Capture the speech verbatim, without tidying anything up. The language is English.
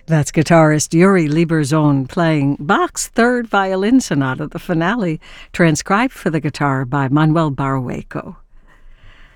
That's guitarist Yuri Lieberzon playing Bach's Third Violin Sonata, the finale, transcribed for the guitar by Manuel Barahueco.